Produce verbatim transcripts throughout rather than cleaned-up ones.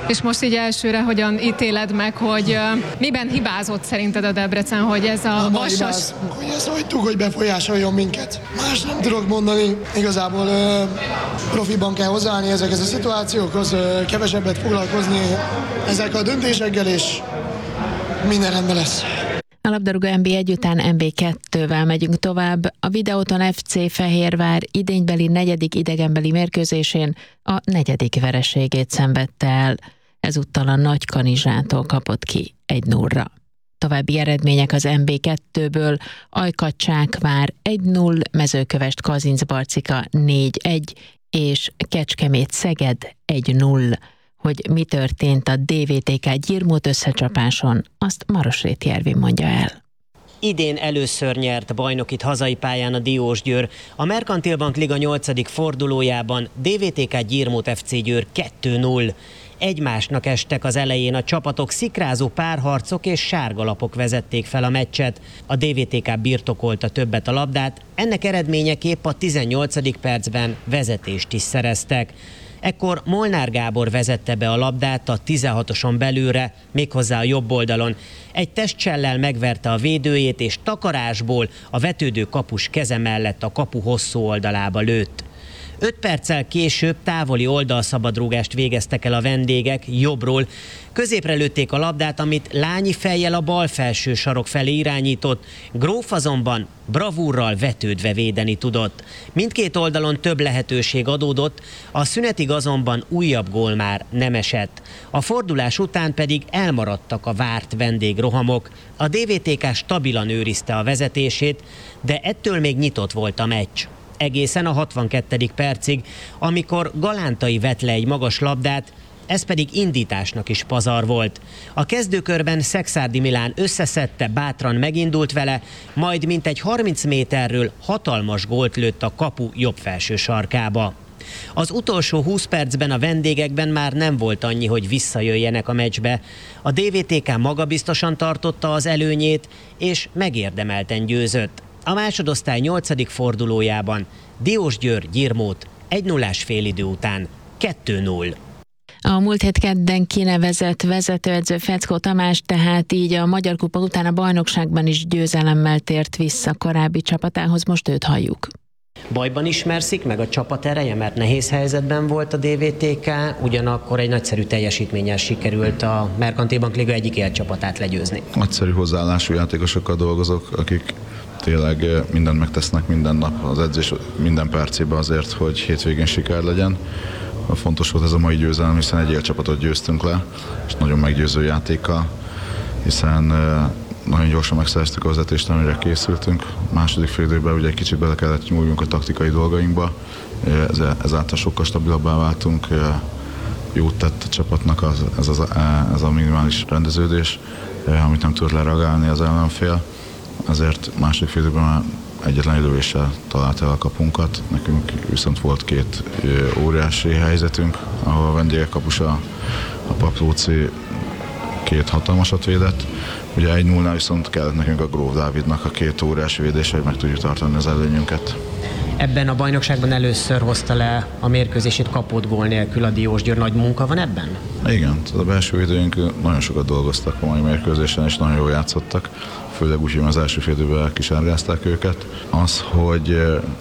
És most így elsőre hogyan ítéled meg, hogy uh, miben hibázott szerinted a Debrecen, hogy ez a vasas... Hogy ezt hagytuk, hogy befolyásoljon minket. Más nem tudok mondani. Igazából uh, profiban kell hozzáállni ezekhez a szituációkhoz, uh, kevesebbet foglalkozni ezekkel a döntésekkel, és minden rendben lesz. A labdarúgó en bé egy után en bé kettővel megyünk tovább. A Videoton ef cé Fehérvár idénybeli negyedik idegenbeli mérkőzésén a negyedik vereségét szenvedte el. Ezúttal a Nagykanizsától kapott ki egy nullra. További eredmények az en bé kettőből: Ajkad-Csákvár egy null, Mezőkövesd Kazincbarcika négy egy és Kecskemét-Szeged egy null. Hogy mi történt a dé vé té ká Gyirmót összecsapáson, azt Marosréti Ervin mondja el. Idén először nyert bajnokit hazai pályán a Diósgyőr. A Merkantil Bank Liga nyolcadik fordulójában dé vé té ká Gyirmót ef cé Győr kettő null. Egymásnak estek az elején a csapatok, szikrázó párharcok és sárgalapok vezették fel a meccset. A dé vé té ká birtokolta többet a labdát, ennek eredményeképp a tizennyolcadik percben vezetést is szereztek. Ekkor Molnár Gábor vezette be a labdát a tizenhatoson belülre, méghozzá a jobb oldalon. Egy testcsellel megverte a védőjét, és takarásból a vetődő kapus keze mellett a kapu hosszú oldalába lőtt. Öt perccel később távoli oldalszabadrúgást végeztek el a vendégek jobbról. Középre lőtték a labdát, amit Lányi fejjel a bal felső sarok felé irányított. Gróf azonban bravúrral vetődve védeni tudott. Mindkét oldalon több lehetőség adódott, a szünetig azonban újabb gól már nem esett. A fordulás után pedig elmaradtak a várt vendégrohamok. A dé vé té ká stabilan őrizte a vezetését, de ettől még nyitott volt a meccs. Egészen a hatvankettedik percig, amikor Galántai vett le egy magas labdát, ez pedig indításnak is pazar volt. A kezdőkörben Szekszárdi Milán összeszedte, bátran megindult vele, majd mintegy harminc méterről hatalmas gólt lőtt a kapu jobb felső sarkába. Az utolsó húsz percben a vendégekben már nem volt annyi, hogy visszajöjjenek a meccsbe. A dé vé té ká magabiztosan tartotta az előnyét, és megérdemelten győzött. A másodosztály nyolcadik fordulójában Diósgyőr Gyirmót egy nullás félidő után kettő null. A múlt hét kedden kinevezett vezetőedző Feckó Tamás tehát így a Magyar Kupa után a bajnokságban is győzelemmel tért vissza korábbi csapatához, most őt halljuk. Bajban ismerszik meg a csapat ereje, mert nehéz helyzetben volt a dé vé té ká, ugyanakkor egy nagyszerű teljesítménnyel sikerült a Merkantil Bank Liga egyik élcsapatát legyőzni. Nagyszerű hozzáállású játékosokkal dolgozok, akik tényleg mindent megtesznek minden nap, az edzés minden percében azért, hogy hétvégén siker legyen. Fontos volt ez a mai győzelem, hiszen egy élcsapatot győztünk le, és nagyon meggyőző játékkal, hiszen nagyon gyorsan megszereztük a vezetést, amire készültünk. A második fél időben ugye egy kicsit bele kellett nyúljunk a taktikai dolgainkba, ezáltal sokkal stabilabbá váltunk. Jót tett a csapatnak az, ez, az, ez a minimális rendeződés, amit nem tud lereagálni az ellenfél. Ezért második fél időben már egyetlen lővéssel talált el a kapunkat. Nekünk viszont volt két óriási helyzetünk, ahol a vendégek kapusa, a Paplóci két hatalmasat védett. Ugye egy nullnál viszont kellett nekünk a Gróf Dávidnak a két óriási védése, hogy meg tudjuk tartani az előnyünket. Ebben a bajnokságban először hozta le a mérkőzését kapott gól nélkül a Diósgyőr. Nagy munka van ebben? Igen, a belső védőink nagyon sokat dolgoztak a mai mérkőzésen, és nagyon jól játszottak. Főleg úgy, hogy az első fél időben kisárgázták őket. Az, hogy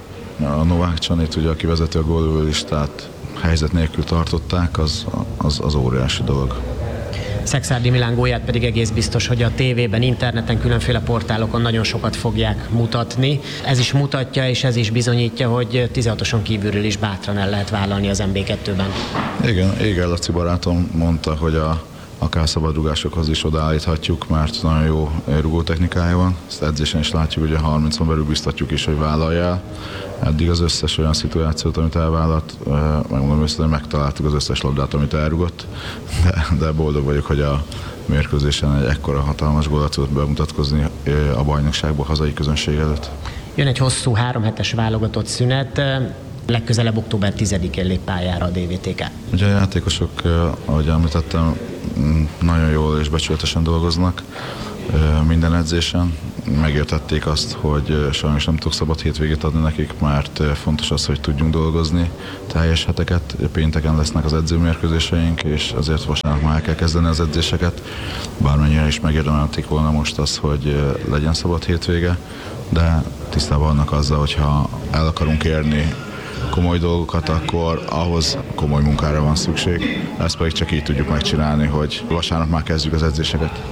a Novák Csanit, ugye, aki vezeti a gólövő listát, helyzet nélkül tartották, az, az, az óriási dolog. Szekszárdi Milán gólját pedig egész biztos, hogy a tévében, interneten, különféle portálokon nagyon sokat fogják mutatni. Ez is mutatja, és ez is bizonyítja, hogy tizenhatoson kívülről is bátran el lehet vállalni az en bé kettőben. Igen, Éger Laci barátom mondta, hogy a akár szabadrugásokhoz is odaállíthatjuk, mert nagyon jó rugótechnikája van. Ezt edzésen is látjuk, hogy a harmincon belül biztatjuk is, hogy vállalja el. Eddig az összes olyan szituációt, amit elvállalt, megmondom őszintén, megtaláltuk az összes labdát, amit elrugott, de, de boldog vagyok, hogy a mérkőzésen egy ekkora hatalmas gólat tudott bemutatkozni a bajnokságban hazai közönség előtt. Jön egy hosszú három hetes válogatott szünet, legközelebb október tizedikén lép pályára a dé vé té ká. Ugye a játékosok, ahogy említettem, nagyon jól és becsületesen dolgoznak. minden edzésen. Megértették azt, hogy sajnos nem tudok szabad hétvégét adni nekik, mert fontos az, hogy tudjunk dolgozni teljes heteket. Pénteken lesznek az edzőmérkőzéseink, és azért vasárnap már el kell kezdeni az edzéseket. Bármennyire is megérdemelték volna most az, hogy legyen szabad hétvége, de tisztában vannak azzal, hogyha el akarunk érni komoly dolgokat, akkor ahhoz komoly munkára van szükség. Ezt pedig csak így tudjuk megcsinálni, hogy vasárnap már kezdjük az edzéseket.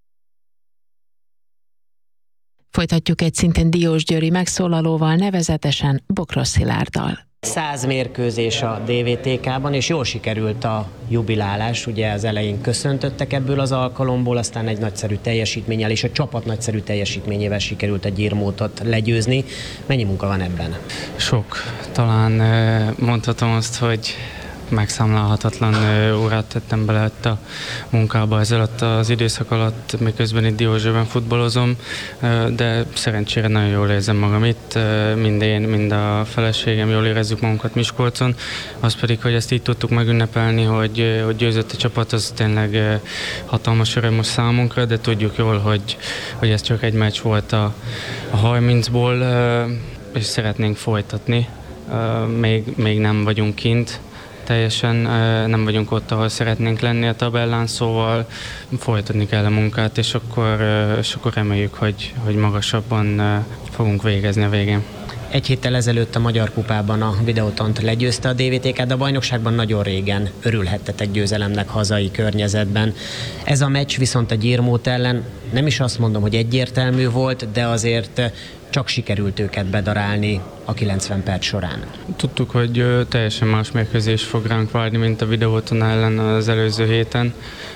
Folytatjuk egy szintén diósgyőri megszólalóval, nevezetesen Bokros Szilárddal. Száz mérkőzés a dé vé té ká-ban, és jól sikerült a jubilálás. Ugye az elején köszöntöttek ebből az alkalomból, aztán egy nagyszerű teljesítménnyel, és a csapat nagyszerű teljesítményével sikerült a Gyirmótot legyőzni. Mennyi munka van ebben? Sok. Talán mondhatom azt, hogy megszámlálhatatlan órát tettem bele a munkába ez alatt az időszak alatt, miközben itt Diósgyőrben futballozom, de szerencsére nagyon jól érzem magam itt, mind én, mind a feleségem jól érezzük magunkat Miskolcon. Az pedig, hogy ezt így tudtuk megünnepelni, hogy, hogy győzött a csapat, az tényleg hatalmas öröm most számunkra, de tudjuk jól, hogy, hogy ez csak egy meccs volt a, a harmincból, és szeretnénk folytatni. Még, még nem vagyunk kint. Teljesen nem vagyunk ott, ahol szeretnénk lenni a tabellán, szóval folytatni kell a munkát, és akkor, és akkor reméljük, hogy, hogy magasabban fogunk végezni a végén. Egy héttel ezelőtt a Magyar Kupában a Videótont legyőzte a dé vé té ká, de a bajnokságban nagyon régen örülhettetek győzelemnek hazai környezetben. Ez a meccs viszont a Gyirmót ellen nem is azt mondom, hogy egyértelmű volt, de azért csak sikerült őket bedarálni a kilencven perc során. Tudtuk, hogy teljesen más mérkőzés fog ránk várni, mint a Videóton ellen az előző héten,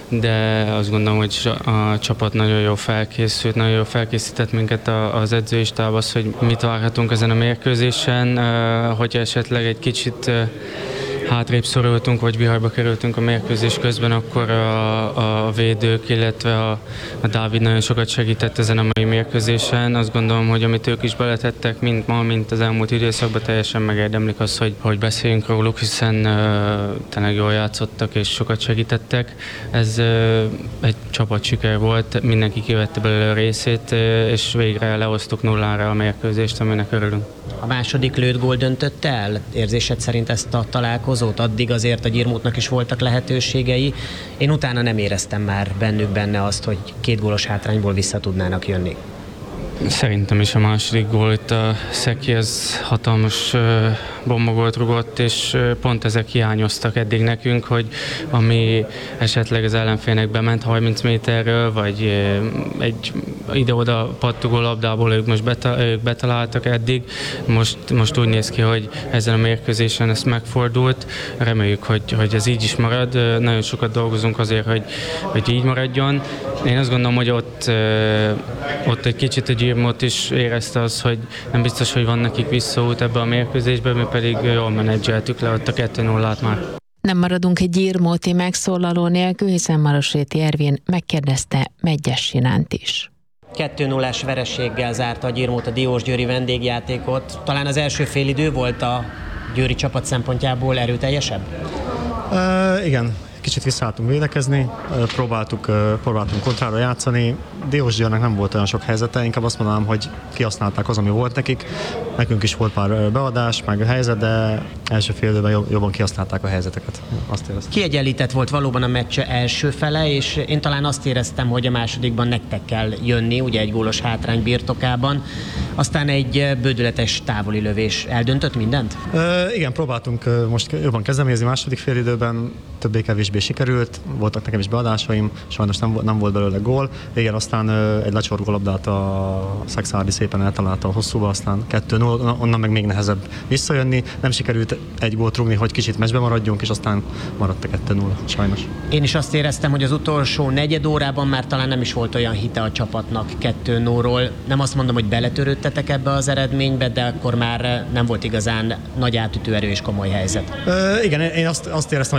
de azt gondolom, hogy a csapat nagyon jól felkészült, nagyon jól felkészített minket az edzőistáb az, hogy mit várhatunk ezen a mérkőzésen, hogyha esetleg egy kicsit hátrébb szorultunk, vagy viharba kerültünk a mérkőzés közben, akkor a, a védők, illetve a, a Dávid nagyon sokat segített ezen a mai mérkőzésen. Azt gondolom, hogy amit ők is beletettek, mint ma, mint az elmúlt időszakban, teljesen megérdemlik azt, hogy, hogy beszéljünk róluk, hiszen uh, tényleg jól játszottak és sokat segítettek. Ez uh, egy csapat siker volt, mindenki kivette belőle a részét, uh, és végre lehoztuk nullára a mérkőzést, aminek örülünk. A második lőtt gól döntötte el? Érzésed szerint ezt a találkozót? Addig azért a Gyirmótnak is voltak lehetőségei. Én utána nem éreztem már bennük benne azt, hogy két gólos hátrányból vissza tudnának jönni. Szerintem is a második gól, itt a Szeki, ez hatalmas bombagolt rugott, és pont ezek hiányoztak eddig nekünk, hogy ami esetleg az ellenfélnek bement harminc méterről, vagy egy ide-oda pattogó labdából ők most beta, ők betaláltak eddig. Most, most úgy néz ki, hogy ezen a mérkőzésen ez megfordult. Reméljük, hogy, hogy ez így is marad. Nagyon sokat dolgozunk azért, hogy, hogy így maradjon. Én azt gondolom, hogy ott, ott egy kicsit a Gyirmót is érezte az, hogy nem biztos, hogy van nekik visszaút ebbe a mérkőzésbe, mi pedig jól menedzseltük le ott a kettő nullát már. Nem maradunk egy gyirmóti megszólaló nélkül, hiszen Marosréti Ervin megkérdezte Medgyes Sinánt is. kettő nullás vereséggel zárta a Gyirmót a diósgyőri vendégjátékot. Talán az első félidő volt a győri csapat szempontjából erőteljesebb? Uh, igen. Kicsit visszaálltunk védekezni, próbáltuk, próbáltunk kontrára játszani. Diósgyőrnek nem volt olyan sok helyzete, inkább azt mondanám, hogy kihasználták az, ami volt nekik. Nekünk is volt pár beadás, meg helyzet, de első fél időben jobban kihasználták a helyzeteket. Azt éreztem. Kiegyenlített volt valóban a meccs első fele, és én talán azt éreztem, hogy a másodikban nektek kell jönni, ugye egy gólos hátrány birtokában. Aztán egy bődületes távoli lövés eldöntött mindent? Uh, igen, próbáltunk most jobban kezdeményezni második fél időben, többé-kevésbé sikerült, voltak nekem is beadásaim, sajnos nem, nem volt belőle gól. Igen, aztán uh, egy lecsorgó labdát a Szexárdi szépen eltalálta a hosszúba, aztán kettő null, onnan meg még nehezebb visszajönni. Nem sikerült egy gólt rúgni, hogy kicsit meccsbe maradjunk, és aztán maradt a kettő null, sajnos. Én is azt éreztem, hogy az utolsó negyed órában már talán nem is volt olyan hite a csapatnak kettő nullról. Nem azt mondom, hogy beletörődtetek ebbe az eredménybe, de akkor már nem volt igazán nagy átütő erő és komoly helyzet. Uh, igen, én azt, azt éreztem, hogy, hogy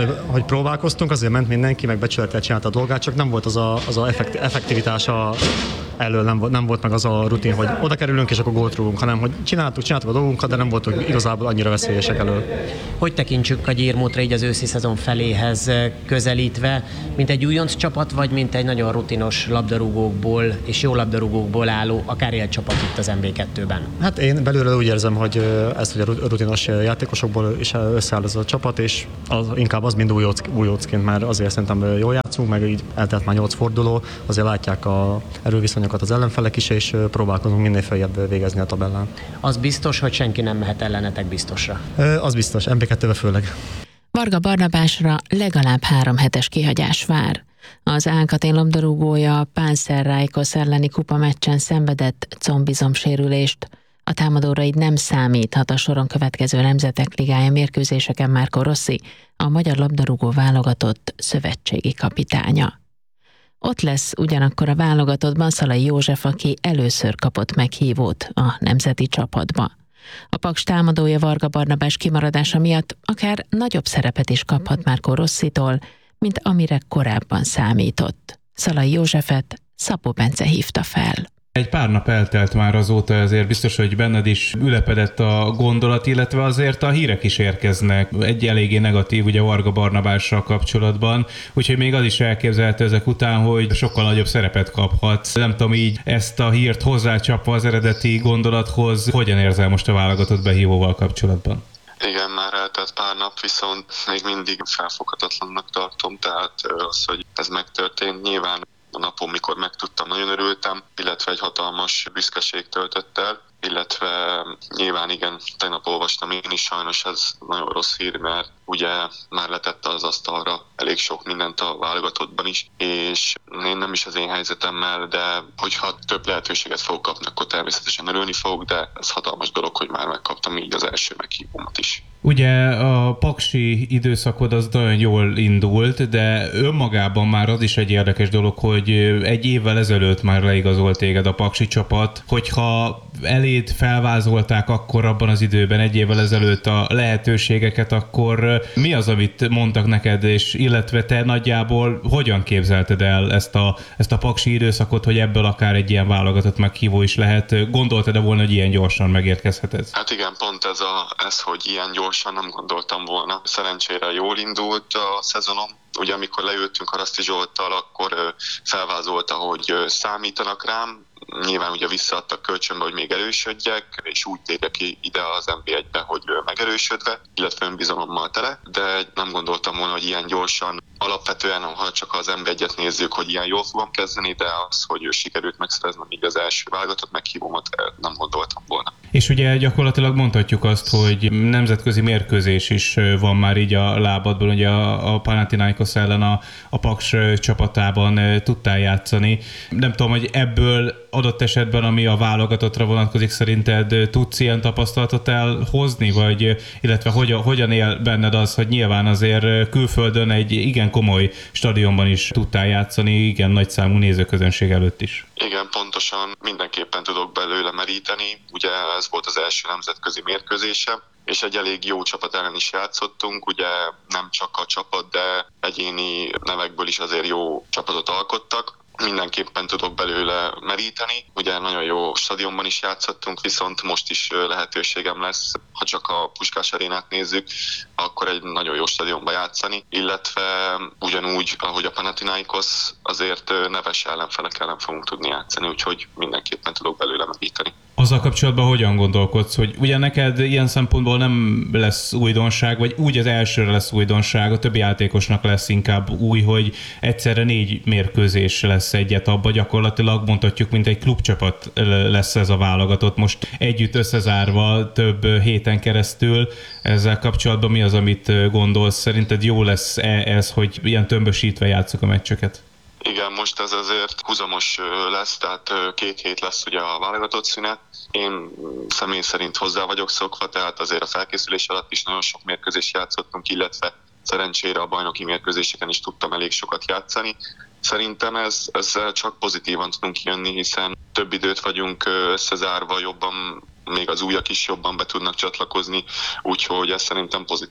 próbálkoztunk, azért ment mindenki, meg becsülettel csinálta a dolgát, csak nem volt az a, az a effektivitása elől, nem volt, nem volt meg az a rutin, hogy oda kerülünk és akkor gólt rúgunk, hanem hogy csináltuk, csináltuk a dolgunkat, de nem voltunk igazából annyira veszélyesek elől. Hogy tekintsük a Gyirmótra így az őszi szezon feléhez közelítve, mint egy újonc csapat, vagy mint egy nagyon rutinos labdarúgókból és jó labdarúgókból álló, akár élt csapat itt az em bé kettőben? Hát én belülről úgy érzem, hogy ez ugye rutinos játékosokból is összeáll ez a csapat, és az, inkább az mind újóc, újócként, mert azért szerintem jól játszunk, meg így eltelt már nyolc forduló, azért látják a erőviszonyokat az ellenfelek is, és próbálkozunk minél feljebb végezni a tabellán. Az biztos, hogy senki nem mehet ellenetek biztosra? Az biztos, em bé kettőbe főleg. Varga Barnabásra legalább három hetes kihagyás vár. Az Alcatel labdarúgója Pánzer Rájkosz elleni kupameccsen szenvedett combizomsérülést. A támadóra így nem számíthat a soron következő Nemzetek Ligája mérkőzéseken Marco Rossi, a magyar labdarúgó válogatott szövetségi kapitánya. Ott lesz ugyanakkor a válogatottban Szalai József, aki először kapott meghívót a nemzeti csapatba. A Paks támadója Varga Barnabás kimaradása miatt akár nagyobb szerepet is kaphat Marco Rossitól, mint amire korábban számított. Szalai Józsefet Szabó Bence hívta fel. Egy pár nap eltelt már azóta, ezért biztos, hogy benned is ülepedett a gondolat, illetve azért a hírek is érkeznek. Egy eléggé negatív ugye Varga Barnabással kapcsolatban, úgyhogy még az is elképzelhető ezek után, hogy sokkal nagyobb szerepet kaphat. Nem tudom, így ezt a hírt hozzácsapva az eredeti gondolathoz, hogyan érzel most a válogatott behívóval kapcsolatban? Igen, már eltelt pár nap, viszont még mindig felfoghatatlannak tartom, tehát az, hogy ez megtörtént, nyilván a napon, mikor megtudtam, nagyon örültem, illetve egy hatalmas büszkeség töltött el, illetve nyilván igen, tegnap olvastam én is, sajnos ez nagyon rossz hír, mert ugye már letette az asztalra elég sok mindent a válogatottban is, és én nem is az én helyzetemmel, de hogyha több lehetőséget fogok kapni, akkor természetesen örülni fogok, de ez hatalmas dolog, hogy már megkaptam így az első meghívómat is. Ugye a paksi időszakod az nagyon jól indult, de önmagában már az is egy érdekes dolog, hogy egy évvel ezelőtt már leigazolt téged a paksi csapat, hogyha eléd felvázolták akkor abban az időben, egy évvel ezelőtt a lehetőségeket, akkor mi az, amit mondtak neked, és illetve te nagyjából hogyan képzelted el ezt a, ezt a paksi időszakot, hogy ebből akár egy ilyen válogatott meghívó is lehet? Gondoltad-e volna, hogy ilyen gyorsan megérkezhet? Hát igen, pont ez, a, ez, hogy ilyen gyorsan nem gondoltam volna. Szerencsére jól indult a szezonom. Ugye amikor leültünk Haraszti Zsolttal, akkor felvázolta, hogy számítanak rám. Nyilván ugye visszaadtak kölcsönbe, hogy még erősödjek, és úgy térjek ki ide az em bé egybe, hogy megerősödve, illetve önbizalommal tele, de nem gondoltam volna, hogy ilyen gyorsan, alapvetően, ha csak az em bé egyet nézzük, hogy ilyen jól fogom kezdeni, de az, hogy sikerült megszereznem így az első válogatott meghívómat, nem gondoltam volna. És ugye gyakorlatilag mondhatjuk azt, hogy nemzetközi mérkőzés is van már így a lábadból, ugye a, a Panathinaikos ellen a, a Paks csapatában tudtál játszani. Nem tudom, hogy ebből adott esetben, ami a válogatottra vonatkozik, szerinted tudsz ilyen tapasztalatot elhozni, vagy illetve hogyan, hogyan él benned az, hogy nyilván azért külföldön egy igen komoly stadionban is tudtál játszani, igen nagy számú nézőközönség előtt is? Igen, pontosan mindenképpen tudok belőle meríteni. Ugye ez volt az első nemzetközi mérkőzésem, és egy elég jó csapat ellen is játszottunk, ugye nem csak a csapat, de egyéni nevekből is azért jó csapatot alkottak. Mindenképpen tudok belőle meríteni. Ugye nagyon jó stadionban is játszottunk, viszont most is lehetőségem lesz, ha csak a Puskás Arénát nézzük, akkor egy nagyon jó stadionban játszani, illetve ugyanúgy, ahogy a Panathinaikos, azért neves ellenfelek ellen fogunk tudni játszani, úgyhogy mindenképpen tudok belőle meríteni. Azzal kapcsolatban hogyan gondolkodsz, hogy ugye neked ilyen szempontból nem lesz újdonság, vagy úgy az elsőre lesz újdonság, a többi játékosnak lesz inkább új, hogy egyszerre négy mérkőzés lesz egy etapban, gyakorlatilag mondhatjuk, mint egy klubcsapat lesz ez a válogatott, most együtt összezárva több héten keresztül. Ezzel kapcsolatban mi az, amit gondolsz? Szerinted jó lesz ez, hogy ilyen tömbösítve játsszuk a meccseket? Igen, most ez azért húzamos lesz, tehát két hét lesz ugye a válogatott szünet. Én személy szerint hozzá vagyok szokva, tehát azért a felkészülés alatt is nagyon sok mérkőzést játszottunk, illetve szerencsére a bajnoki mérkőzéseken is tudtam elég sokat játszani. Szerintem ez, ezzel csak pozitívan tudunk jönni, hiszen több időt vagyunk összezárva, jobban, még az újak is jobban be tudnak csatlakozni, úgyhogy ez szerintem pozitív.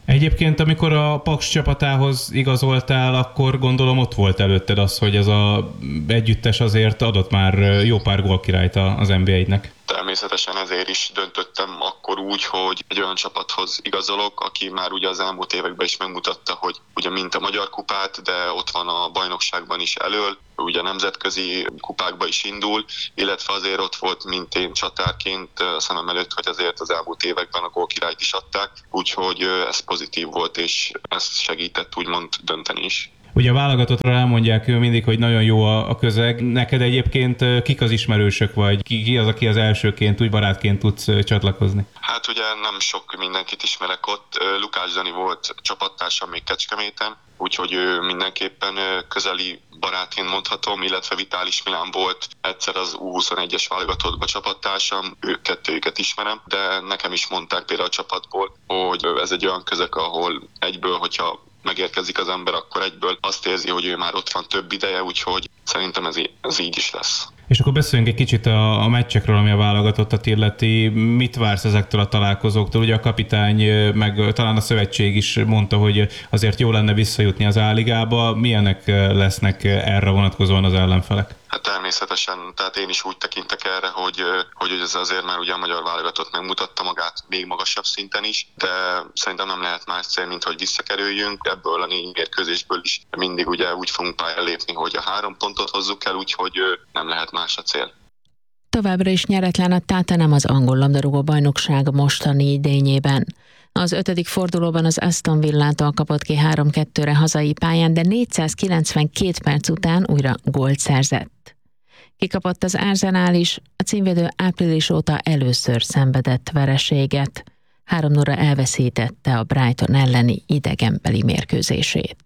Egyébként, amikor a Paks csapatához igazoltál, akkor gondolom ott volt előtted az, hogy ez az együttes azért adott már jó pár gólkirályt az en bé egynek. Természetesen ezért is döntöttem akkor úgy, hogy egy olyan csapathoz igazolok, aki már ugye az elmúlt években is megmutatta, hogy ugye mint a Magyar Kupát, de ott van a bajnokságban is elől, ugye nemzetközi kupákba is indul, illetve azért ott volt, mint én csatárként a szemem előtt, hogy azért az elmúlt években a gólkirályt is adták, úgyhogy ez pozitív volt, és ezt segített úgymond dönteni is. Ugye a válogatottra elmondják mindig, hogy nagyon jó a közeg. Neked egyébként kik az ismerősök, vagy ki, ki az, aki az elsőként, úgy barátként tudsz csatlakozni? Hát ugye nem sok mindenkit ismerek ott. Lukács Dani volt csapattársam még Kecskeméten, úgyhogy ő mindenképpen közeli barátként mondhatom, illetve Vitális Milán volt egyszer az U huszonegyes válogatottban csapattársam, ők kettőjüket ismerem, de nekem is mondták például a csapatból, hogy ez egy olyan közeg, ahol egyből, hogyha megérkezik az ember, akkor egyből azt érzi, hogy ő már ott van több ideje, úgyhogy szerintem ez, ez így is lesz. És akkor beszéljünk egy kicsit a, a meccsekről, ami a válogatottat illeti. Mit vársz ezektől a találkozóktól? Ugye a kapitány, meg talán a szövetség is mondta, hogy azért jó lenne visszajutni az A-ligába. Milyenek lesznek erre vonatkozóan az ellenfelek? Hát természetesen, tehát én is úgy tekintek erre, hogy, hogy ez azért már ugye a magyar válogatott megmutatta magát még magasabb szinten is, de szerintem nem lehet más cél, mint hogy visszakerüljünk. Ebből a négy mérkőzésből is mindig ugye úgy fogunk pályán lépni, hogy a három pontot hozzuk el, úgyhogy nem lehet más a cél. Továbbra is nyeretlen a Tottenham az angol labdarúgó bajnokság mostani idényében. Az ötödik fordulóban az Aston Villától kapott ki három kettőre hazai pályán, de négyszázkilencvenkét perc után újra gólt szerzett. Kikapott az Arsenal is, a címvédő április óta először szenvedett vereséget. három nulla elveszítette a Brighton elleni idegenbeli mérkőzését.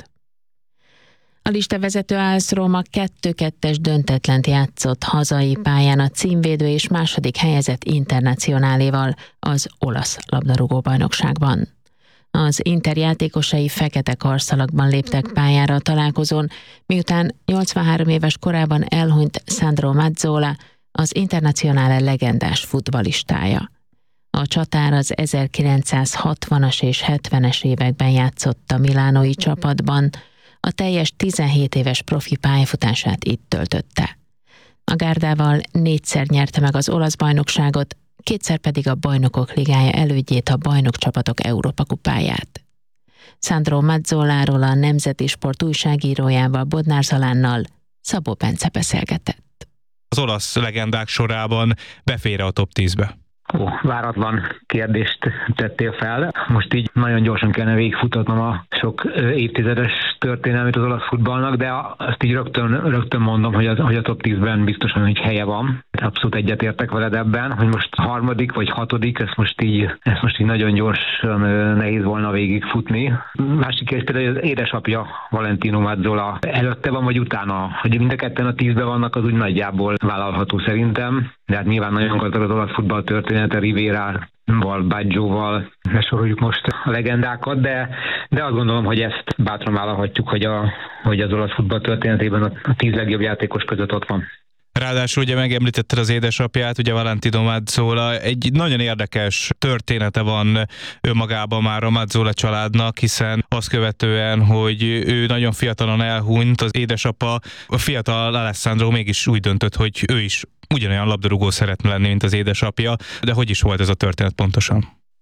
A listavezető AS Róma kettő kettes döntetlent játszott hazai pályán a címvédő és második helyezett Internacionáléval az olasz labdarúgó-bajnokságban. Az Inter játékosai fekete karszalagban léptek pályára a találkozón, miután nyolcvanhárom éves korában elhunyt Sandro Mazzola, az Internazionale legendás futballistája. A csatár az ezerkilencszázhatvanas és hetvenes években játszott a milánói csapatban, a teljes tizenhét éves profi pályafutását itt töltötte. A gárdával négyszer nyerte meg az olasz bajnokságot, kétszer pedig a Bajnokok Ligája elődjét, a Bajnokcsapatok Európa kupáját. Sandro Mazzoláról a Nemzeti Sport újságírójával, Bodnár Zalánnal Szabó Bence beszélgetett. Az olasz legendák sorában befér a top tízbe. Ó, váratlan kérdést tettél fel. Most így nagyon gyorsan kellene végigfutatnom a sok évtizedes történelmét az olasz futballnak, de azt így rögtön, rögtön mondom, hogy, az, hogy a top tízben biztosan egy helye van. Abszolút egyetértek veled ebben, hogy most harmadik vagy hatodik, ezt most így, ezt most így nagyon gyorsan nehéz volna végigfutni. Másik kérdés például az édesapja Valentino Mazzola előtte van, vagy utána. Hogy mind a ketten a tízben vannak, az úgy nagyjából vállalható szerintem. De hát nyilván nagyon gazdag az olasz futball története, Rivérával, Baggioval, ne soroljuk most a legendákat, de, de azt gondolom, hogy ezt bátran vállalhatjuk, hogy, a, hogy az olasz futball történetében a, a tíz legjobb játékos között ott van. Ráadásul ugye megemlítetted az édesapját, ugye Valentino Mazzola, egy nagyon érdekes története van önmagában már a Mazzola családnak, hiszen azt követően, hogy ő nagyon fiatalon elhunyt, az édesapa, a fiatal Alessandro mégis úgy döntött, hogy ő is ugyanolyan labdarúgó szeretne lenni, mint az édesapja, de hogy is volt ez a történet pontosan?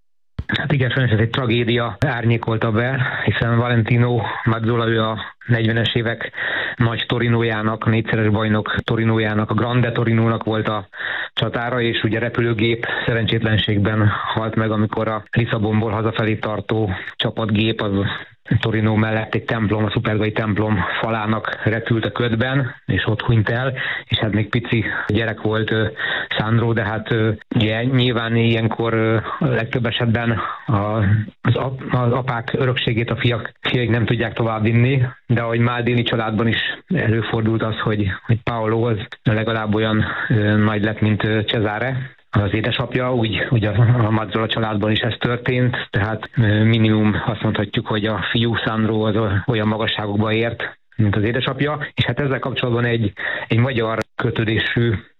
Hát igen, sajnos ez egy tragédia árnyékolta be, hiszen Valentino Mazzola, ő a negyvenes évek nagy Torinójának, négyszeres bajnok Torinójának, a Grande Torinónak volt a csatára, és ugye repülőgép szerencsétlenségben halt meg, amikor a Lisszabonból hazafelé tartó csapatgép az Torino mellett egy templom, a szupergai templom falának repült a ködben, és ott hunyt el, és hát még pici gyerek volt Sandro, de hát ugye nyilván ilyenkor a legtöbb esetben az, az apák örökségét a fiak, fiaik nem tudják továbbvinni, de ahogy Maldini családban is előfordult az, hogy, hogy Paolo az legalább olyan nagy lett, mint Cesare, az édesapja, úgy, úgy a, a Mazzola családban is ez történt, tehát minimum azt mondhatjuk, hogy a fiú Sandro az olyan magasságokba ért, mint az édesapja, és hát ezzel kapcsolatban egy, egy magyar kötődésű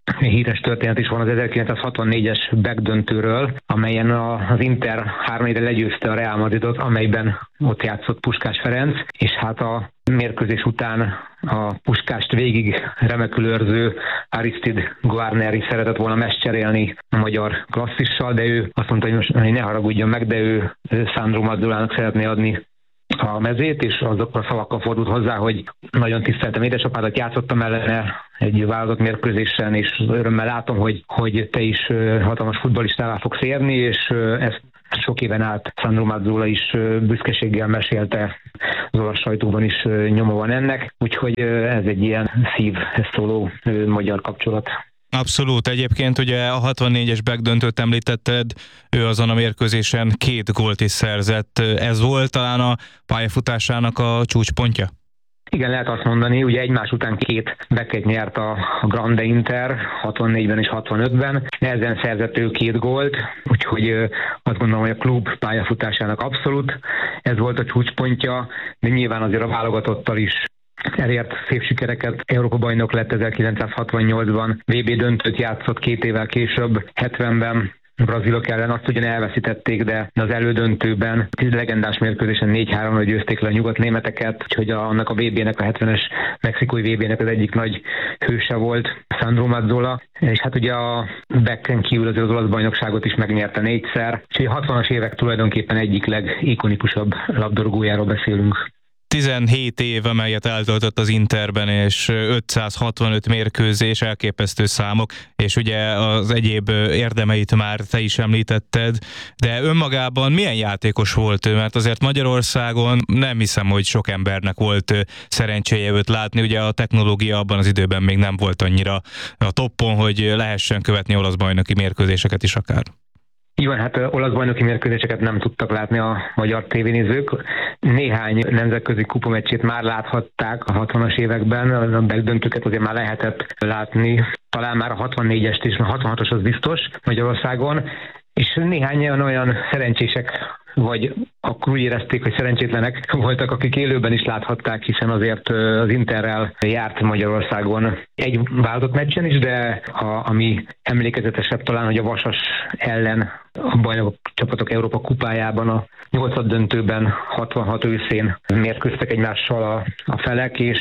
híres történet is van az ezerkilencszázhatvannégyes backdöntőről, amelyen az Inter három egyre legyőzte a Real Madridot, amelyben ott játszott Puskás Ferenc, és hát a mérkőzés után a Puskást végig remekül őrző Aristide Guarneri szeretett volna meccscserélni a magyar klasszissal, de ő azt mondta, hogy most ne haragudjon meg, de ő Sandro Mazzolának szeretné adni a mezét, és azokkal a szavakkal fordult hozzá, hogy nagyon tiszteltem édesapádat, játszottam ellene egy válogatott mérkőzésen, és örömmel látom, hogy, hogy te is hatalmas futballistává fogsz érni, és ezt sok éven át Sandro Mazzola is büszkeséggel mesélte, az olasz sajtóban is nyoma van ennek, úgyhogy ez egy ilyen szívhez szóló magyar kapcsolat. Abszolút. Egyébként ugye a hatvannégyes backdöntőt említetted, ő azon a mérkőzésen két gólt is szerzett. Ez volt talán a pályafutásának a csúcspontja? Igen, lehet azt mondani, ugye egymás után két backet nyert a Grande Inter, hatvannégyben és hatvanötben, nehezen szerzett ő két gólt, úgyhogy azt gondolom, hogy a klub pályafutásának abszolút ez volt a csúcspontja, de nyilván azért a válogatottal is elért szép sikereket. Európa-bajnok lett ezerkilencszázhatvannyolcban, vé bé döntőt játszott két évvel később, hetvenben brazilok ellen, azt ugyan elveszítették, de az elődöntőben legendás mérkőzésen négy háromra győzték le a nyugatnémeteket, úgyhogy annak a vé bének, a hetvenes mexikói vé bének az egyik nagy hőse volt Sandro Mazzola, és hát ugye a backen kívül az olasz bajnokságot is megnyerte négyszer, úgyhogy a hatvanas évek tulajdonképpen egyik legikonikusabb labdarúgójáról beszélünk. tizenhét év, amelyet eltöltött az Interben, és ötszázhatvanöt mérkőzés, elképesztő számok, és ugye az egyéb érdemeit már te is említetted, de önmagában milyen játékos volt ő? Mert azért Magyarországon nem hiszem, hogy sok embernek volt szerencséje őt látni, ugye a technológia abban az időben még nem volt annyira a toppon, hogy lehessen követni olasz bajnoki mérkőzéseket is akár. Így van, hát olasz bajnoki mérkőzéseket nem tudtak látni a magyar tévénézők. Néhány nemzetközi kupameccsét már láthatták a hatvanas években, a backdöntőket azért már lehetett látni. Talán már a hatvannégyest is, a hatvanhatos az biztos Magyarországon, és néhány olyan szerencsések, vagy akkor úgy érezték, hogy szerencsétlenek voltak, akik élőben is láthatták, hiszen azért az Interrel járt Magyarországon egy válogatott meccsen is, de a, ami emlékezetesebb talán, hogy a Vasas ellen a bajnokok csapatok Európa kupájában a nyolcad döntőben hatvanhat őszén mérkőztek egymással a, a felek, és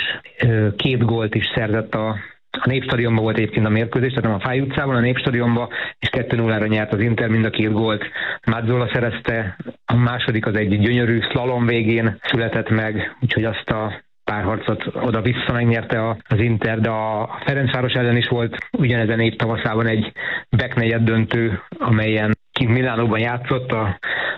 két gólt is szerzett a A Népstadionban volt egyébként a mérkőzés, tehát nem a Fáy utcában, a Népstadionban, és kettő nullára nyert az Inter, mind a két gólt Mazzola szerezte, a második az egy gyönyörű slalom végén született meg, úgyhogy azt a párharcot oda-vissza megnyerte az Inter, de a Ferencváros ellen is volt ugyanezen év tavaszában egy backnegyed döntő, amelyen kint Milánóban játszott, a,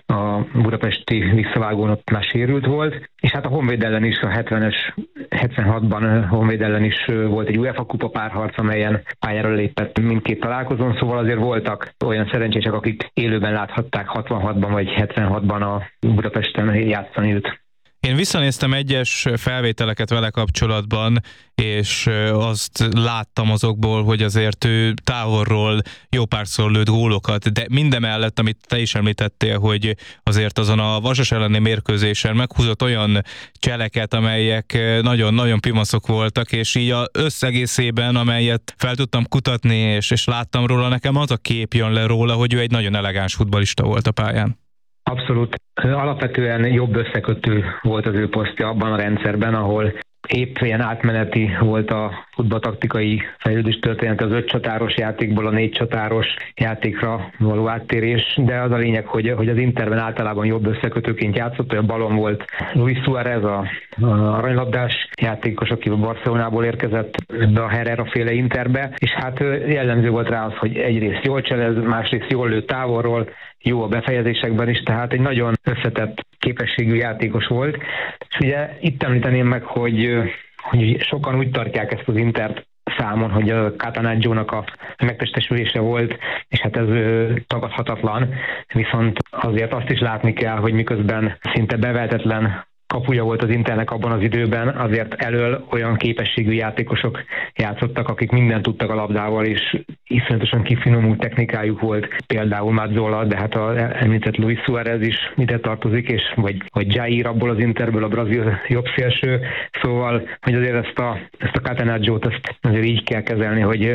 a budapesti visszavágón ott már sérült volt, és hát a Honvéd ellen is, a hetvenes, hetvenhatban a Honvéd ellen is volt egy UEFA kupa párharc, amelyen pályára lépett mindkét találkozón, szóval azért voltak olyan szerencsések, akik élőben láthatták hatvanhatban vagy hetvenhatban a Budapesten játszani őt. Én visszanéztem egyes felvételeket vele kapcsolatban, és azt láttam azokból, hogy azért ő távolról jó párszor lőtt gólokat, de mindemellett, amit te is említettél, hogy azért azon a Vasas elleni mérkőzésen meghúzott olyan cseleket, amelyek nagyon-nagyon pimaszok voltak, és így az összegészében, amelyet fel tudtam kutatni, és, és láttam róla, nekem az a kép jön le róla, hogy ő egy nagyon elegáns futballista volt a pályán. Abszolút. Alapvetően jobb összekötő volt az ő posztja abban a rendszerben, ahol épp ilyen átmeneti volt a futballtaktikai fejlődés történet az öt csatáros játékból a négy csatáros játékra való áttérés, de az a lényeg, hogy, hogy az Interben általában jobb összekötőként játszott, hogy a balon volt Luis Suárez, a, a aranylabdás játékos, aki a Barcelonából érkezett be a Herrera féle Interbe, és hát jellemző volt rá az, hogy egyrészt jól cselez, másrészt jól lő távolról, jó a befejezésekben is, tehát egy nagyon összetett képességű játékos volt. És ugye itt említeném meg, hogy, hogy sokan úgy tartják ezt az Intert számon, hogy a Catanaccio-nak a megtestesülése volt, és hát ez tagadhatatlan, viszont azért azt is látni kell, hogy miközben szinte bevehetetlen kapuja volt az Internek abban az időben, azért elől olyan képességű játékosok játszottak, akik mindent tudtak a labdával, és iszonyatosan kifinomult technikájuk volt, például Mazzola, de hát az említett Luis Suárez is ide tartozik, és vagy, vagy Jair abból az Interből, a brazil jobbszélső, szóval, hogy azért ezt a, ezt a Catanaccio-t ezt azért így kell kezelni, hogy,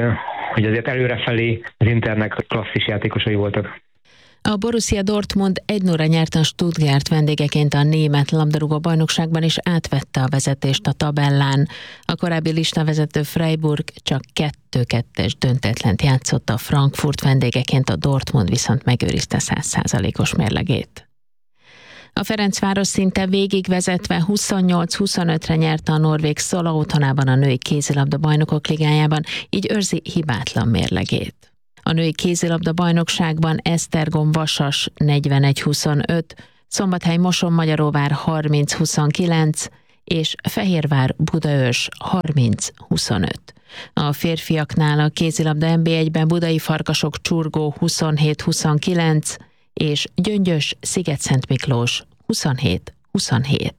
hogy azért előrefelé az Internek klasszis játékosai voltak. A Borussia Dortmund egy nulla nyert a Stuttgart vendégeként a német labdarúgó bajnokságban, és átvette a vezetést a tabellán. A korábbi listavezető Freiburg csak kettő kettes döntetlent játszott, a Frankfurt vendégeként, a Dortmund viszont megőrizte száz százalékos mérlegét. A Ferencváros szinte végigvezetve huszonnyolc huszonötre nyerte a norvég Sola otthonában a női kézilabda bajnokok ligájában, így őrzi hibátlan mérlegét. A női kézilabda bajnokságban Esztergom Vasas negyvenegy huszonöt, Szombathely Moson-Magyaróvár harminc huszonkilenc és Fehérvár Budaörs harminc huszonöt. A férfiaknál a kézilabda en bé egyben Budai Farkasok Csurgó huszonhét huszonkilenc és Gyöngyös Sziget-Szent Miklós huszonhét huszonhét.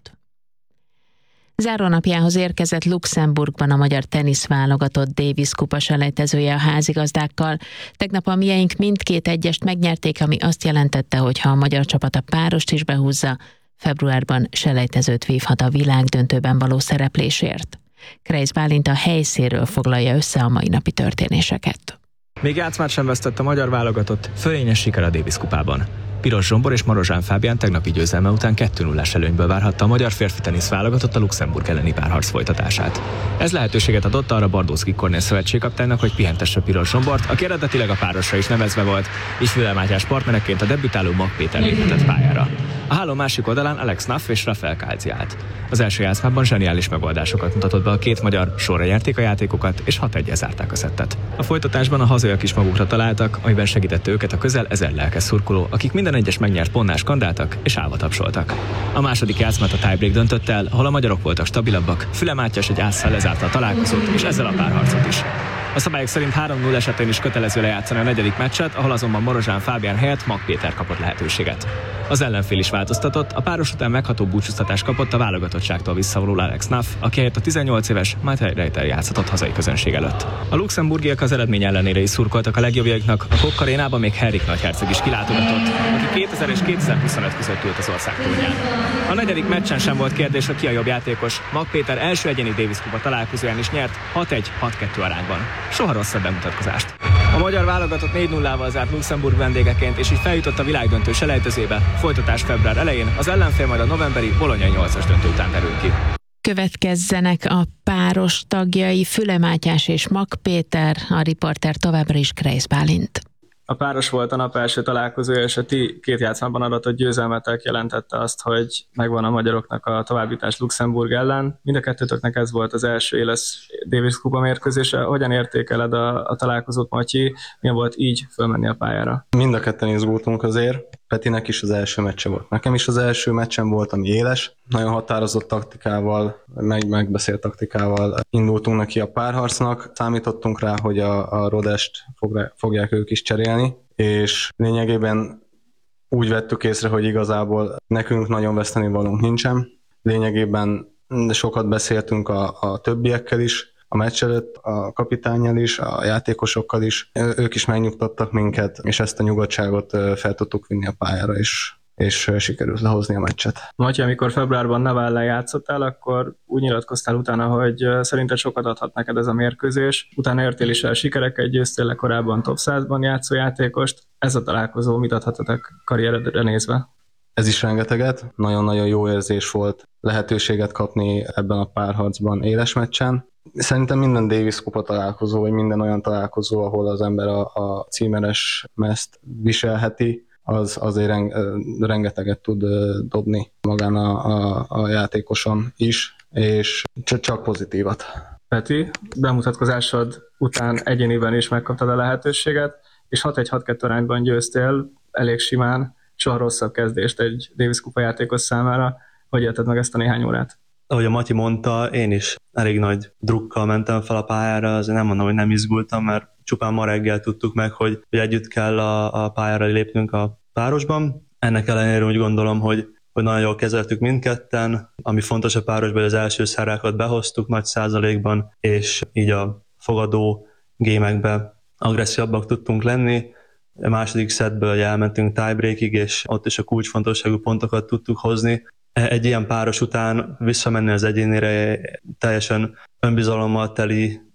Zárónapjához érkezett Luxemburgban a magyar teniszválogatott Davis kupa selejtezője a házigazdákkal. Tegnap a mieink mindkét egyest megnyerték, ami azt jelentette, hogy ha a magyar csapat a párost is behúzza, februárban selejtezőt vívhat a világdöntőben való szereplésért. Kreis Bálint a helyszínről foglalja össze a mai napi történéseket. Még játszmát sem vesztett a magyar válogatott, fölényes siker a Davis kupában. Piros Zsombor és Marozsán Fábián tegnapi győzelme után kettő nullás előnyből várhatta a magyar férfi tenisz válogatott a Luxemburg elleni párharc folytatását. Ez lehetőséget adott arra Bardószky Kornél szövetségkapitánynak, hogy pihentesse Piros Zsombort, aki eredetileg a párosra is nevezve volt, és Füle Mátyás partnereként a debütáló Mag Péter léphetett pályára. A háló másik oldalán Alex Naff és Rafael Kálci állt. Az első játszmában zseniális megoldásokat mutatott be a két magyar, sorra nyerték a játékokat, és hat egyel zárták a szettet. A folytatásban a hazaiak is magukra találtak, amiben segítette őket a közel ezer lelkes szurkoló, akik minden egyes megnyert pontnál skandáltak és állva tapsoltak. A második játszmát a tiebreak döntött el, ahol a magyarok voltak stabilabbak, Füle Mátyás egy ásszal lezárta a találkozót, és ezzel a párharcot is. A szabályok szerint három null esetén is kötelező lejátszani a negyedik meccset, ahol azonban Marozsán Fábián helyett Mag Péter kapott lehetőséget. Az ellenfél is változtatott, a páros után megható búcsúztatást kapott a válogatottságtól visszavonuló Alex Naff, aki helyett a tizennyolc éves Matej Rejter játszhatott hazai közönség előtt. A luxemburgiak az eredmény ellenére is szurkoltak a legjobbjaiknak, a Kok arénában még Henrik nagyherceg is kilátogatott, aki kétezer és kétezer-huszonöt között ült az ország tornyán. A negyedik meccsen sem volt kérdés, hogy ki a jobb játékos. Mag Péter első egyéni Davis kupa találkozóján is nyert hat egy hat kettő arányban. Soha rosszabb bemutatkozást. A magyar válogatott négy nullával zárt Luxemburg vendégeként, és így feljutott a világdöntő selejtezőbe. Folytatás február elején, az ellenfél majd a novemberi bolonyai nyolcas döntő után derül ki. Következzenek a páros tagjai, Füle Mátyás és Mag Péter, a riporter továbbra is Kreis Bálint. A páros volt a nap első találkozója, és a ti két játszmában adatott győzelmetek jelentette azt, hogy megvan a magyaroknak a továbbjutás Luxemburg ellen. Mind a kettőtöknek ez volt az első éles Davis kupa mérkőzése. Hogyan értékeled a, a találkozót, Matyi? Milyen volt így fölmenni a pályára? Mind a ketten izgultunk azért. Petinek is az első meccse volt. Nekem is az első meccsem volt, ami éles. Nagyon határozott taktikával, meg megbeszélt taktikával indultunk neki a párharcnak. Számítottunk rá, hogy a, a Rodest fogják ők is cserélni, és lényegében úgy vettük észre, hogy igazából nekünk nagyon veszteni valónk nincsen. Lényegében sokat beszéltünk a, a többiekkel is, a meccs előtt a kapitánnyal is, a játékosokkal is. Ők is megnyugtattak minket, és ezt a nyugodtságot fel tudtuk vinni a pályára is, és sikerült lehozni a meccset. Matyi, amikor februárban Navállal játszottál, akkor úgy nyilatkoztál utána, hogy szerinted sokat adhat neked ez a mérkőzés. Utána értél is el sikereket, győztél le korábban top százban játszó játékost. Ez a találkozó mit adhatatok karrieredre nézve? Ez is rengeteget. Nagyon-nagyon jó érzés volt lehetőséget kapni ebben a párharcban éles meccsen. Szerintem minden Davis kupa találkozó, vagy minden olyan találkozó, ahol az ember a, a címeres mezt viselheti, az azért rengeteget tud dobni magán a, a, a játékoson is, és csak pozitívat. Peti, bemutatkozásod után egyéniben is megkaptad a lehetőséget, és hat egy hat kettő arányban győztél, elég simán, soha rosszabb kezdést egy Davis kupa játékos számára. Hogy élted meg ezt a néhány órát? Ahogy a Matyi mondta, én is elég nagy drukkal mentem fel a pályára, azért nem mondom, hogy nem izgultam, mert csupán ma reggel tudtuk meg, hogy, hogy együtt kell a, a pályára lépnünk a párosban. Ennek ellenére úgy gondolom, hogy, hogy nagyon jól kezeltük mindketten. Ami fontos a párosban, hogy az első szerákat behoztuk nagy százalékban, és így a fogadó gémekbe agresszívabbak tudtunk lenni. A második szettből elmentünk tiebreakig, és ott is a kulcsfontosságú pontokat tudtuk hozni. Egy ilyen páros után visszamenni az egyénire teljesen önbizalommal teli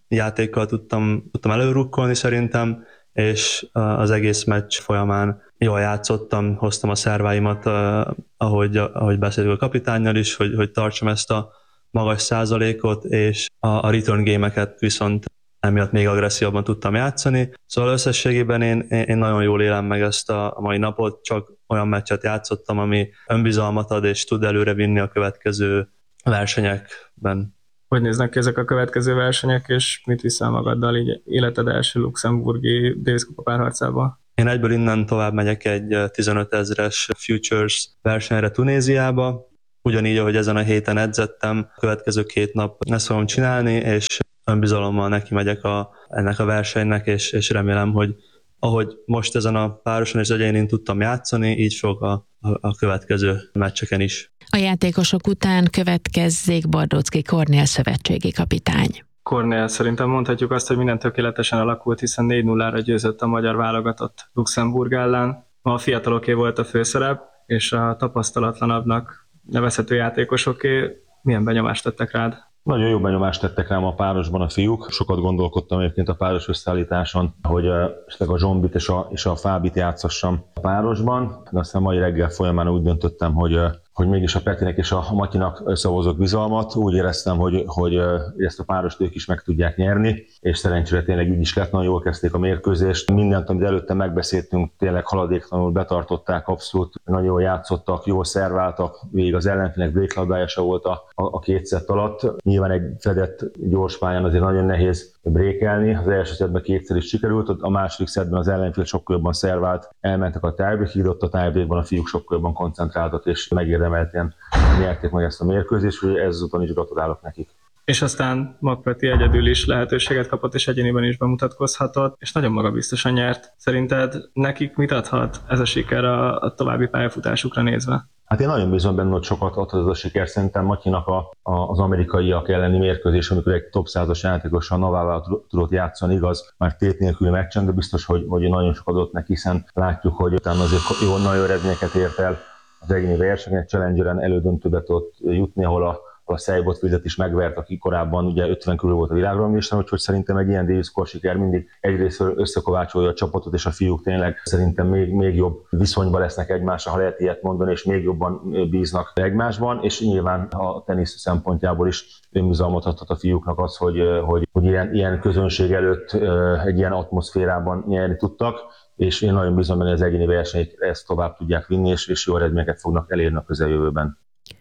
játékkal tudtam, tudtam előrukkolni szerintem, és az egész meccs folyamán jól játszottam, hoztam a szerváimat, ahogy, ahogy beszéltük a kapitánnyal is, hogy, hogy tartsam ezt a magas százalékot, és a, a return game-eket viszont emiatt még agresszívabban tudtam játszani. Szóval összességében én, én nagyon jól élem meg ezt a mai napot, csak olyan meccset játszottam, ami önbizalmat ad, és tud előre vinni a következő versenyekben. Hogy néznek ki ezek a következő versenyek, és mit viszel magaddal így életed első luxemburgi Davis Kupa párharcába? Én egyből innen tovább megyek egy tizenöt ezres Futures versenyre Tunéziába. Ugyanígy, ahogy ezen a héten edzettem, a következő két nap ezt fogom csinálni, és önbizalommal neki megyek a, ennek a versenynek, és, és remélem, hogy ahogy most ezen a pároson és egyénén tudtam játszani, így fog a, a, a következő meccseken is. A játékosok után következzék Bardóczky Kornél szövetségi kapitány. Kornél, szerintem mondhatjuk azt, hogy minden tökéletesen alakult, hiszen négy nullára győzött a magyar válogatott Luxemburg ellen. Ma a fiataloké volt a főszerep, és a tapasztalatlanabbnak nevezhető játékosoké. Milyen benyomást tettek rád? Nagyon jó benyomást tettek rám a párosban a fiúk. Sokat gondolkodtam egyébként a páros összeállításon, hogy esetleg a Zsombit és a, és a Fábit játszassam a párosban, de aztán mai reggel folyamán úgy döntöttem, hogy, hogy mégis a Petinek és a Matyinak szavazok bizalmat. Úgy éreztem, hogy, hogy ezt a párost ők is meg tudják nyerni, és szerencsére tényleg így is lett, nagyon jól kezdték a mérkőzést. Mindent, amit előtte megbeszéltünk, tényleg haladéktalanul betartották, abszolút nagyon jól játszottak, jól szerváltak, végig az ellenfélnek breaklabdája se volt a, a, a két szett alatt. Nyilván egy fedett gyors pályán azért nagyon nehéz brékelni. Az első szettben kétszer is sikerült, a második szettben az ellenfél sokkal jobban szervált, elmentek a tiebreakig, ott a tiebreakban a fiúk sokkal jobban koncentráltak, és megérdemelten nyerték meg ezt a mérkőzést, hogy ezúton is gratulálok nekik. És aztán Magpeti egyedül is lehetőséget kapott, és egyéniben is bemutatkozhatott, és nagyon magabiztosan nyert. Szerinted nekik mit adhat ez a siker a, a további pályafutásukra nézve? Hát én nagyon bízom benne, hogy sokat adhat ez a siker. Szerintem Matyinak a, a, az amerikaiak elleni mérkőzés, amikor egy top százas játékossal Novával tudott játszani, igaz, már tét nélküli meccsen, de biztos, hogy, hogy nagyon sokat adott neki, hiszen látjuk, hogy utána azért jó, nagyon eredményeket ért el az egyéni versenyen, Challengeren elődöntőbe tudott jutni, ahol a a Seibotfieldet is megvert, aki korábban ugye ötven körül volt a világranglistán, úgyhogy szerintem egy ilyen Davis Cup siker mindig egyrészt összekovácsolja a csapatot, és a fiúk tényleg szerintem még, még jobb viszonyban lesznek egymással, ha lehet ilyet mondani, és még jobban bíznak egymásban, és nyilván a tenisz szempontjából is önbizalmat adhat a fiúknak az, hogy, hogy, hogy ilyen, ilyen közönség előtt egy ilyen atmoszférában nyerni tudtak, és én nagyon bízom benne, hogy az egyéni versenyek ezt tovább tudják vinni, és, és jó eredményeket fognak elérni a közeljövőben.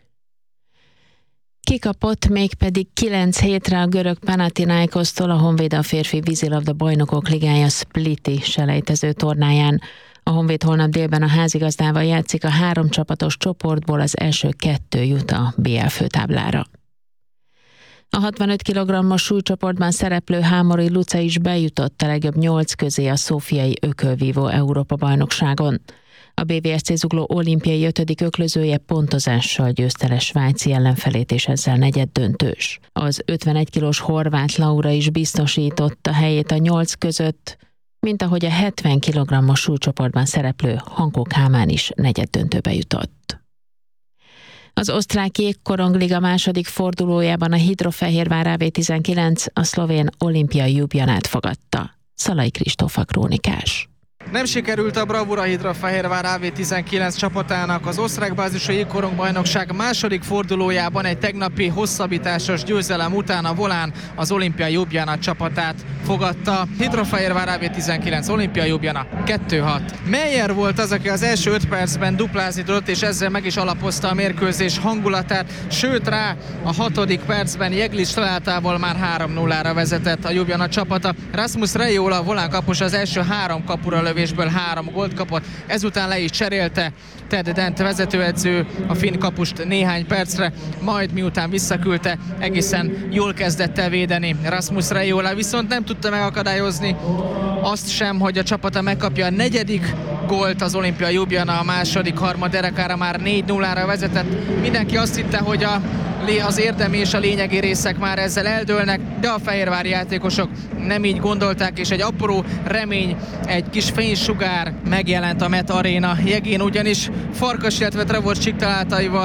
Kikapott mégpedig kilenc hétre a görög Panathinaikosztól a Honvéd a férfi vízilabda bajnokok ligája Spliti selejtező tornáján. A Honvéd holnap délben a házigazdával játszik, a három csapatos csoportból az első kettő jut a bé el főtáblára. A hatvanöt kilogrammos súlycsoportban szereplő Hámori Luca is bejutott a legjobb nyolc közé a szófiai ökölvívó Európa-bajnokságon. A bé vé es cé Zugló olimpiai ötödik öklözője pontozással győzte le svájci ellenfelét, és ezzel negyeddöntős. Az ötvenegy kilós horvát Laura is biztosította helyét a nyolc között, mint ahogy a hetven kilogrammos súlycsoportban szereplő Hankó Kálmán is negyeddöntőbe jutott. Az osztrák jégkorongliga második fordulójában a Hidrofehérvár á vé tizenkilenc a szlovén Olimpia Ljubljanát fogadta. Szalai Kristóf a krónikás. Nem sikerült a bravúra Hidrofehérvár á vé tizenkilenc csapatának az osztrák bázisú jégkorongbajnokság második fordulójában egy tegnapi hosszabbításos győzelem után a Volán az Olimpia Ljubljana csapatát fogadta. Hidrofehérvár á vé tizenkilenc Olimpia Ljubljana kettő hat. Meyer volt az, aki az első öt percben duplázni tudott, és ezzel meg is alapozta a mérkőzés hangulatát, sőt rá a hatodik percben Jeglic találtával már három nullára vezetett a Ljubljana csapata. Rasmus Reiola, a Volán kapus az első három kapura lövésből három gólt kapott, ezután le is cserélte Ted Dent vezetőedző a finn kapust néhány percre, majd miután visszaküldte, egészen jól kezdett el védeni Rasmus Reiola, viszont nem tudta megakadályozni azt sem, hogy a csapata megkapja a negyedik gólt. Az Olimpia Ljubljana a második harmad derekára már négy nullára vezetett. Mindenki azt hitte, hogy a az érdemi és a lényegi részek már ezzel eldőlnek, de a fehérvári játékosok nem így gondolták, és egy apró remény, egy kis fénysugár megjelent a Met Arena jegén, ugyanis Farkas, illetve Trevor Csik találtaival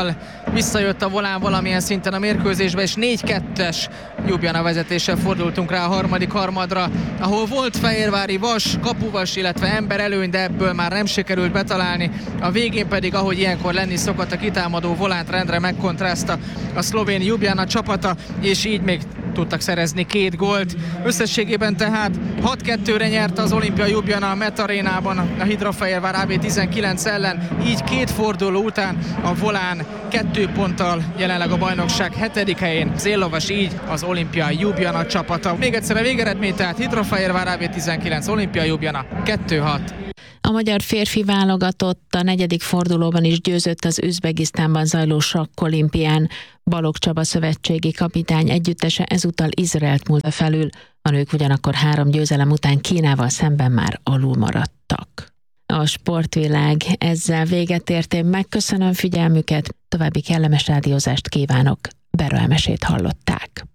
visszajött a volán valamilyen szinten a mérkőzésbe, és négy kettes Ljubljana vezetéssel fordultunk rá a harmadik harmadra, ahol volt fehérvári vas, kapuvas, illetve emberelőny, de ebből már nem sikerült betalálni. A végén pedig, ahogy ilyenkor lenni szokott, a kitámadó volánt rendre megkontrázta a szlovén Ljubljana csapata, és így még tudtak szerezni két gólt. Összességében tehát hat kettőre nyerte az Olimpia Ljubljana a Met Arénában a Hidrofehérvár á bé tizenkilenc ellen, így két forduló után a volán kettő ponttal jelenleg a bajnokság hetedik helyén. Zélovas így az Olimpia Ljubljana csapata. Még egyszer a végeredmény, tehát Hidrofehérvár á bé tizenkilenc, Olimpia Ljubljana kettő hat. A magyar férfi válogatott a negyedik fordulóban is győzött az Üzbegisztánban zajló sakkolimpián. Balogh Csaba szövetségi kapitány együttese ezúttal Izraelt múlta felül, a nők ugyanakkor három győzelem után Kínával szemben már alul maradtak. A sportvilág ezzel véget ért, én megköszönöm figyelmüket, további kellemes rádiózást kívánok, Bero Elmesét hallották.